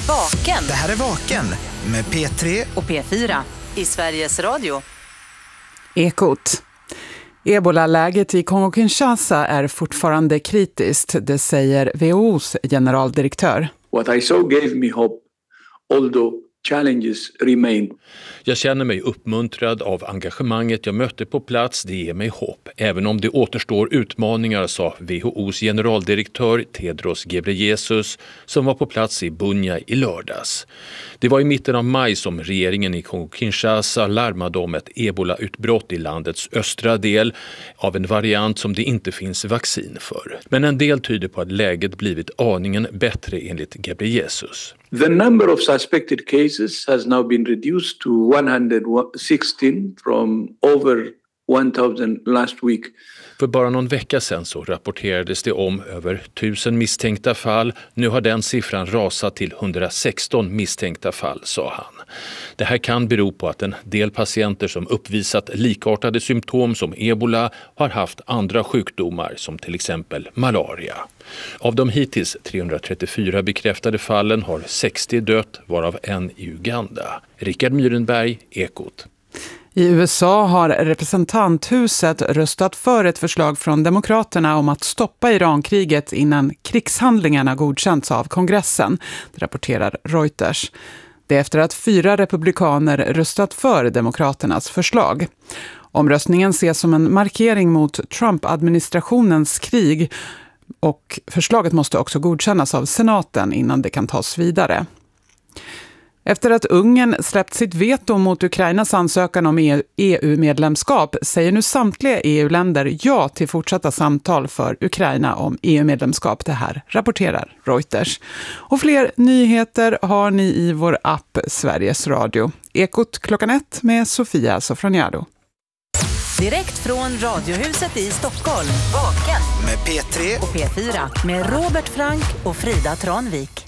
Vaken. Det här är Vaken med P3 och P4 i Sveriges Radio. Ekot. Ebola-läget i Kongo-Kinshasa är fortfarande kritiskt, det säger WHO:s generaldirektör. What I saw gave me hope, although challenges remain. Jag känner mig uppmuntrad av engagemanget jag mötte på plats, det ger mig hopp. Även om det återstår utmaningar, sa WHO:s generaldirektör Tedros Ghebreyesus som var på plats i Bunia i lördags. Det var i mitten av maj som regeringen i Kongo-Kinshasa larmade om ett ebola-utbrott i landets östra del av en variant som det inte finns vaccin för. Men en del tyder på att läget blivit aningen bättre enligt Ghebreyesus. The number of suspected cases has now been reduced to 116 from over 1,000 last week. För bara någon vecka sedan så rapporterades det om över 1000 misstänkta fall. Nu har den siffran rasat till 116 misstänkta fall, sa han. Det här kan bero på att en del patienter som uppvisat likartade symptom som ebola har haft andra sjukdomar som till exempel malaria. Av de hittills 334 bekräftade fallen har 60 dött, varav en i Uganda. Rickard Myrenberg, Ekot. I USA har representanthuset röstat för ett förslag från Demokraterna om att stoppa Irankriget innan krigshandlingarna godkänts av kongressen, det rapporterar Reuters. Det är efter att 4 republikaner röstat för Demokraternas förslag. Omröstningen ses som en markering mot Trump-administrationens krig och förslaget måste också godkännas av senaten innan det kan tas vidare. Efter att Ungern släppt sitt veto mot Ukrainas ansökan om EU-medlemskap säger nu samtliga EU-länder ja till fortsatta samtal för Ukraina om EU-medlemskap. Det här rapporterar Reuters. Och fler nyheter har ni i vår app Sveriges Radio. Ekot 1 med Sofia Sofroniado. Direkt från Radiohuset i Stockholm. Vaken med P3 och P4 med Robert Frank och Frida Tranvik.